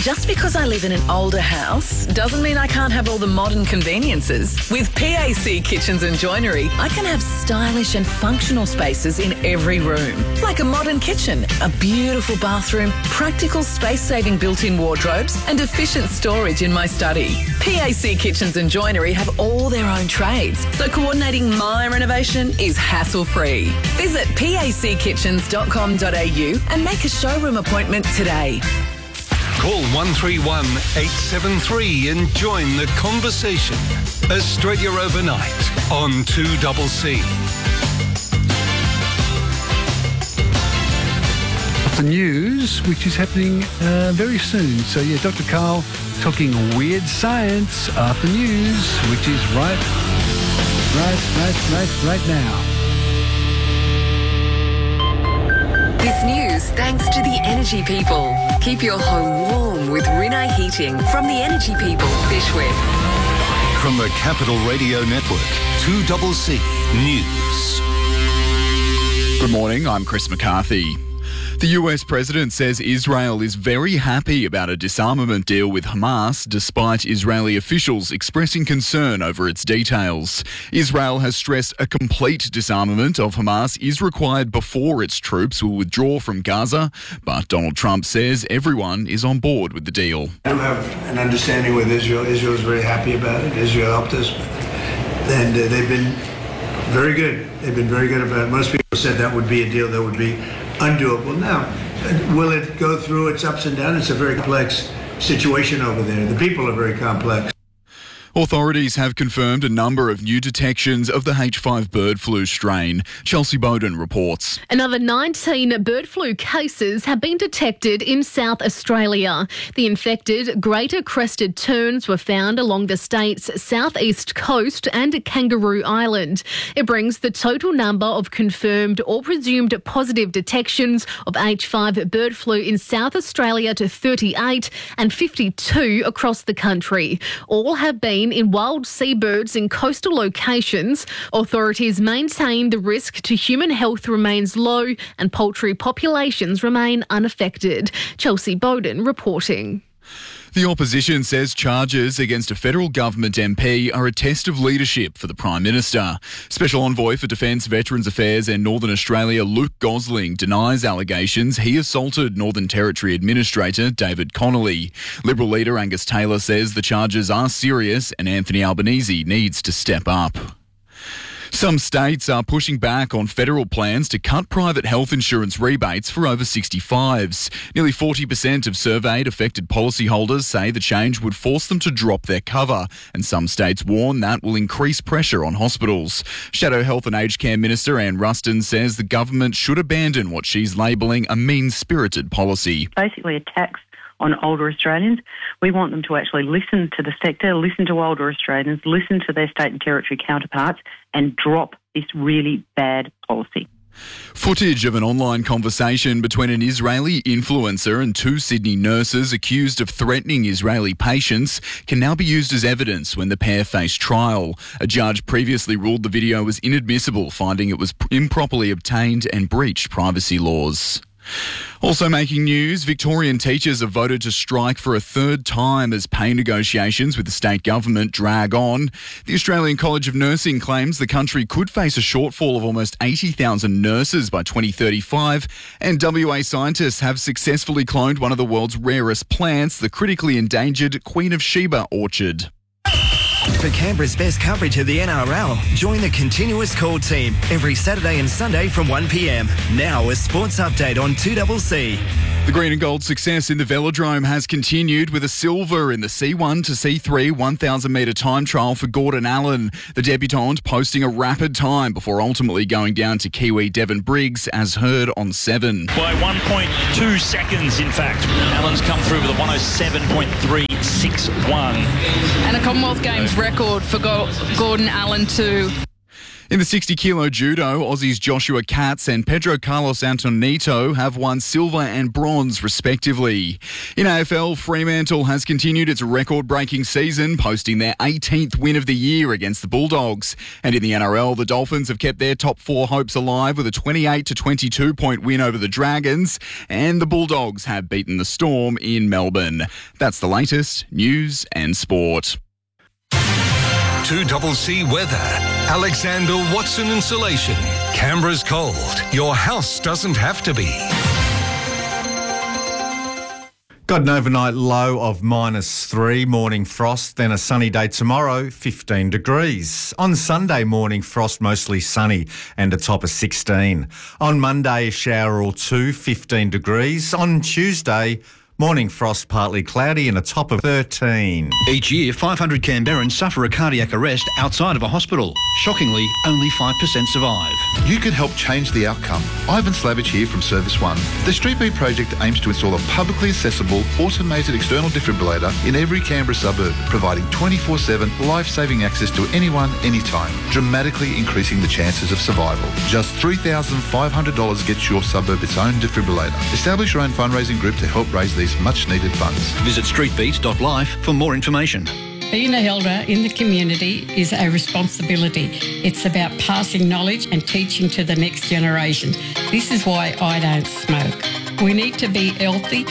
Just because I live in an older house doesn't mean I can't have all the modern conveniences. With PAC Kitchens and Joinery, I can have stylish and functional spaces in every room. Like a modern kitchen, a beautiful bathroom, practical space-saving built-in wardrobes and efficient storage in my study. PAC Kitchens and Joinery have all their own trades, so coordinating my renovation is hassle-free. Visit packitchens.com.au and make a showroom appointment today. Call 131 873 and join the conversation. Australia Overnight on 2CC. The news, which is happening very soon. So, yeah, Dr. Carl talking weird science after news, which is right now. This news thanks to the Energy People. Keep your home warm with Rinnai Heating from the Energy People, Fishwick. From the Capital Radio Network, 2CC News. Good morning, I'm Chris McCarthy. The US president says Israel is very happy about a disarmament deal with Hamas, despite Israeli officials expressing concern over its details. Israel has stressed a complete disarmament of Hamas is required before its troops will withdraw from Gaza, but Donald Trump says everyone is on board with the deal. I do have an understanding with Israel. Israel is very happy about it. Israel helped us, and they've been very good. They've been very good about it. Most people said that would be a deal that would be undoable. Now, will it go through its ups and downs? It's a very complex situation over there. The people are very complex. Authorities have confirmed a number of new detections of the H5 bird flu strain. Chelsea Bowden reports. Another 19 bird flu cases have been detected in South Australia. The infected greater crested terns were found along the state's southeast coast and Kangaroo Island. It brings the total number of confirmed or presumed positive detections of H5 bird flu in South Australia to 38 and 52 across the country. All have been in wild seabirds in coastal locations. Authorities maintain the risk to human health remains low and poultry populations remain unaffected. Chelsea Bowden reporting. The opposition says charges against a federal government MP are a test of leadership for the Prime Minister. Special Envoy for Defence, Veterans Affairs and Northern Australia Luke Gosling denies allegations he assaulted Northern Territory Administrator David Connolly. Liberal leader Angus Taylor says the charges are serious and Anthony Albanese needs to step up. Some states are pushing back on federal plans to cut private health insurance rebates for over 65s. Nearly 40% of surveyed affected policyholders say the change would force them to drop their cover, and some states warn that will increase pressure on hospitals. Shadow Health and Aged Care Minister Anne Ruston says the government should abandon what she's labelling a mean-spirited policy. Basically a tax on older Australians. We want them to actually listen to the sector, listen to older Australians, listen to their state and territory counterparts and drop this really bad policy. Footage of an online conversation between an Israeli influencer and two Sydney nurses accused of threatening Israeli patients can now be used as evidence when the pair face trial. A judge previously ruled the video was inadmissible, finding it was improperly obtained and breached privacy laws. Also making news, Victorian teachers have voted to strike for a third time as pay negotiations with the state government drag on. The Australian College of Nursing claims the country could face a shortfall of almost 80,000 nurses by 2035, and WA scientists have successfully cloned one of the world's rarest plants, the critically endangered Queen of Sheba orchid. For Canberra's best coverage of the NRL, join the Continuous Call team every Saturday and Sunday from 1 p.m. Now a sports update on 2CC. The green and gold success in the Velodrome has continued with a silver in the C1 to C3 1,000 metre time trial for Gordon Allen. The debutant posting a rapid time before ultimately going down to Kiwi Devon Briggs as heard on 7. By 1.2 seconds, in fact. Allen's come through with a 107.361. And a Commonwealth Games record for Gordon Allen too. In the 60-kilo judo, Aussies Joshua Katz and Pedro Carlos Antonito have won silver and bronze, respectively. In AFL, Fremantle has continued its record-breaking season, posting their 18th win of the year against the Bulldogs. And in the NRL, the Dolphins have kept their top four hopes alive with a 28-22 point win over the Dragons, and the Bulldogs have beaten the Storm in Melbourne. That's the latest news and sport. 2CC weather. Alexander Watson Insulation. Canberra's cold. Your house doesn't have to be. Got an overnight low of -3, morning frost, then a sunny day tomorrow, 15 degrees. On Sunday, morning frost, mostly sunny and a top of 16. On Monday, a shower or two, 15 degrees. On Tuesday, morning frost, partly cloudy and a top of 13. Each year, 500 Canberrans suffer a cardiac arrest outside of a hospital. Shockingly, only 5% survive. You can help change the outcome. Ivan Slavich here from Service One. The Street Beat project aims to install a publicly accessible, automated external defibrillator in every Canberra suburb, providing 24/7 life-saving access to anyone, anytime, dramatically increasing the chances of survival. Just $3,500 gets your suburb its own defibrillator. Establish your own fundraising group to help raise these much-needed funds. Visit streetbeat.life for more information. Being an elder in the community is a responsibility. It's about passing knowledge and teaching to the next generation. This is why I don't smoke. We need to be healthy